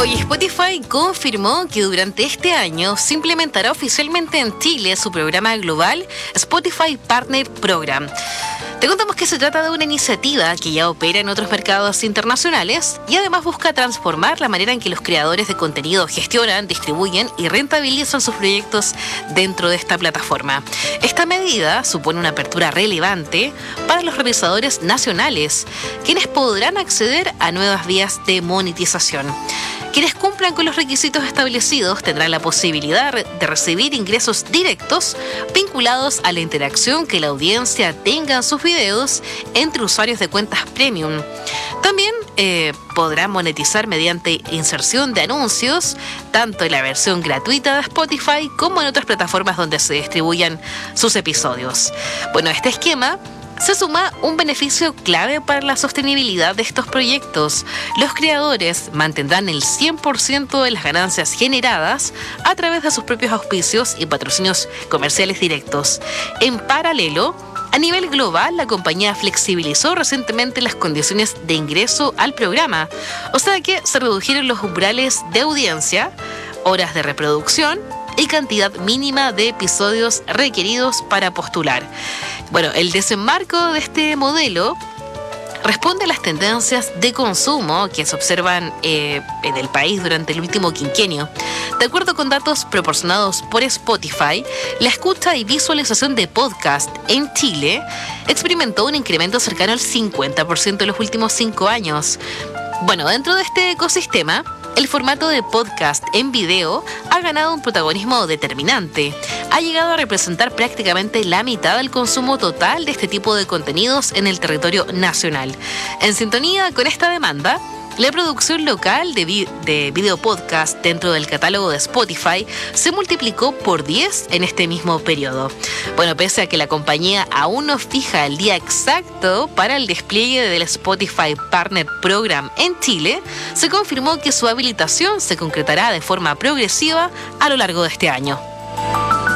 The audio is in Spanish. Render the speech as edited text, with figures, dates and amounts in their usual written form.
Oye, Spotify confirmó que durante este año se implementará oficialmente en Chile su programa global Spotify Partner Program. Te contamos que se trata de una iniciativa que ya opera en otros mercados internacionales y además busca transformar la manera en que los creadores de contenido gestionan, distribuyen y rentabilizan sus proyectos dentro de esta plataforma. Esta medida supone una apertura relevante para los realizadores nacionales, quienes podrán acceder a nuevas vías de monetización. Quienes cumplan con los requisitos establecidos tendrán la posibilidad de recibir ingresos directos vinculados a la interacción que la audiencia tenga en sus videos entre usuarios de cuentas premium. También podrán monetizar mediante inserción de anuncios, tanto en la versión gratuita de Spotify como en otras plataformas donde se distribuyan sus episodios. Bueno, este esquema se suma un beneficio clave para la sostenibilidad de estos proyectos. Los creadores mantendrán el 100% de las ganancias generadas a través de sus propios auspicios y patrocinios comerciales directos. En paralelo, a nivel global, la compañía flexibilizó recientemente las condiciones de ingreso al programa, o sea que se redujeron los umbrales de audiencia, horas de reproducción y cantidad mínima de episodios requeridos para postular. Bueno, el desembarco de este modelo responde a las tendencias de consumo que se observan en el país durante el último quinquenio. De acuerdo con datos proporcionados por Spotify, la escucha y visualización de podcast en Chile experimentó un incremento cercano al 50% en los últimos 5 años. Bueno, dentro de este ecosistema, el formato de podcast en video ha ganado un protagonismo determinante. Ha llegado a representar prácticamente la mitad del consumo total de este tipo de contenidos en el territorio nacional. En sintonía con esta demanda, la producción local de video podcast dentro del catálogo de Spotify se multiplicó por 10 en este mismo periodo. Bueno, pese a que la compañía aún no fija el día exacto para el despliegue del Spotify Partner Program en Chile, se confirmó que su habilitación se concretará de forma progresiva a lo largo de este año.